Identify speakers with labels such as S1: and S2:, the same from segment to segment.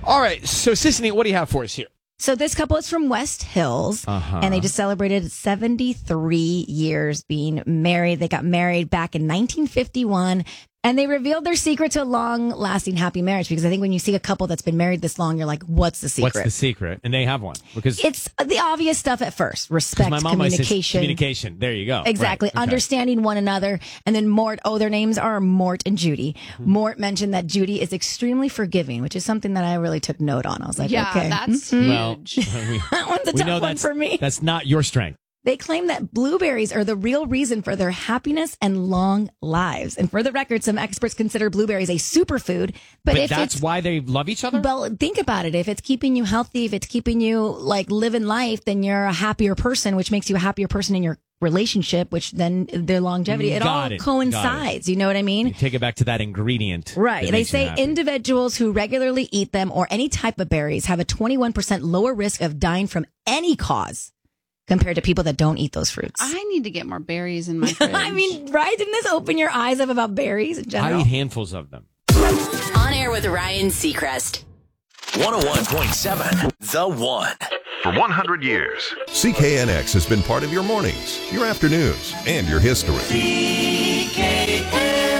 S1: All right. So, Sissany, what do you have for us here?
S2: So this couple is from West Hills, and they just celebrated 73 years being married. They got married back in 1951, and they revealed their secret to a long-lasting happy marriage, because I think when you see a couple that's been married this long, you're like, what's the secret?
S1: What's the secret? And they have one. Because
S2: it's the obvious stuff at first. Respect,
S1: my mom
S2: communication.
S1: Communication. There you go.
S2: Exactly.
S1: Right. Okay.
S2: Understanding one another. And then Mort, their names are Mort and Judy. Mort mentioned that Judy is extremely forgiving, which is something that I really took note on. I was like, okay.
S3: That's huge.
S1: Well,
S2: that one's a tough one for me.
S1: That's not your strength.
S2: They claim that blueberries are the real reason for their happiness and long lives. And for the record, some experts consider blueberries a superfood. But if
S1: that's why they love each other?
S2: Well, think about it. If it's keeping you healthy, if it's keeping you like living life, then you're a happier person, which makes you a happier person in your relationship, which then their longevity, it all coincides. You know what I mean?
S1: You take it back to that ingredient.
S2: Right. They say individuals who regularly eat them or any type of berries have a 21% lower risk of dying from any cause compared to people that don't eat those fruits.
S3: I need to get more berries in my fridge.
S2: I mean, right? Didn't this open your eyes up about berries in general?
S1: I eat handfuls of them.
S4: On air with Ryan Seacrest.
S5: 101.7 The One.
S6: For 100 years, CKNX has been part of your mornings, your afternoons, and your history.
S5: CKNX.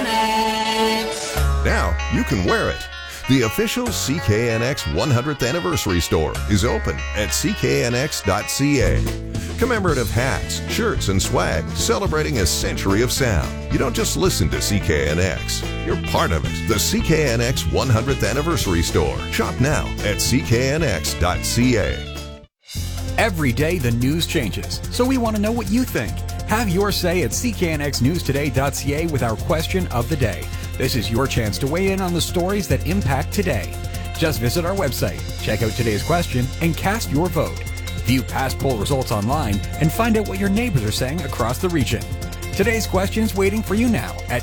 S6: Now you can wear it. The official CKNX 100th anniversary store is open at cknx.ca. Commemorative hats, shirts, and swag celebrating a century of sound. You don't just listen to CKNX. You're part of it. The CKNX 100th anniversary store. Shop now at cknx.ca.
S7: Every day the news changes, so we want to know what you think. Have your say at cknxnewstoday.ca with our question of the day. This is your chance to weigh in on the stories that impact today. Just visit our website, check out today's question, and cast your vote. View past poll results online and find out what your neighbors are saying across the region. Today's question's waiting for you now at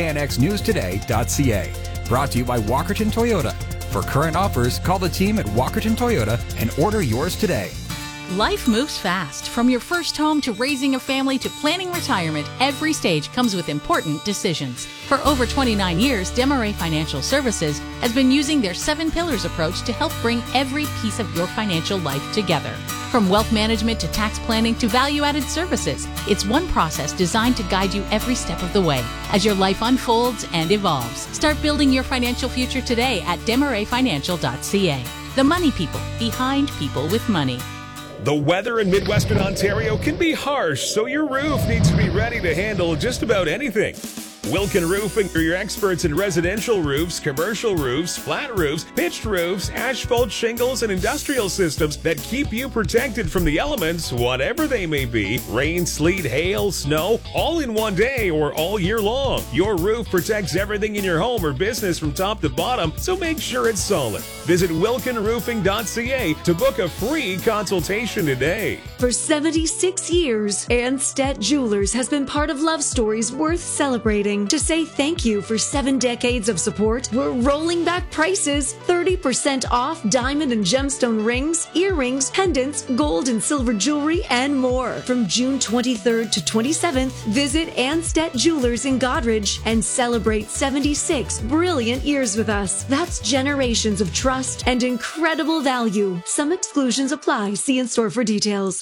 S7: cknxnewstoday.ca. Brought to you by Walkerton Toyota. For current offers, call the team at Walkerton Toyota and order yours today.
S8: Life moves fast. From your first home to raising a family to planning retirement, every stage comes with important decisions. For over 29 years, Desmarais Financial Services has been using their 7 pillars approach to help bring every piece of your financial life together. From wealth management to tax planning to value-added services, it's one process designed to guide you every step of the way as your life unfolds and evolves. Start building your financial future today at Desmarais.financial.ca. The money people behind people with money.
S9: The weather in Midwestern Ontario can be harsh, so your roof needs to be ready to handle just about anything. Wilkin Roofing are your experts in residential roofs, commercial roofs, flat roofs, pitched roofs, asphalt shingles, and industrial systems that keep you protected from the elements, whatever they may be. Rain, sleet, hail, snow, all in one day or all year long. Your roof protects everything in your home or business from top to bottom, so make sure it's solid. Visit wilkinroofing.ca to book a free consultation today.
S10: For 76 years, Anstedt Jewelers has been part of love stories worth celebrating. To say thank you for 7 decades of support, we're rolling back prices. 30% off diamond and gemstone rings, earrings, pendants, gold and silver jewelry, and more. From June 23rd to 27th, visit Anstedt Jewelers in Goderich and celebrate 76 brilliant years with us. That's generations of trust and incredible value. Some exclusions apply. See in store for details.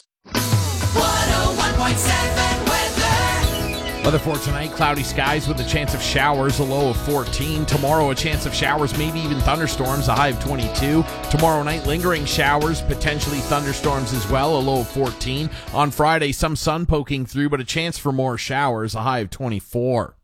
S5: 101.7
S11: Weather for tonight, cloudy skies with a chance of showers, a low of 14. Tomorrow, a chance of showers, maybe even thunderstorms, a high of 22. Tomorrow night, lingering showers, potentially thunderstorms as well, a low of 14. On Friday, some sun poking through, but a chance for more showers, a high of 24.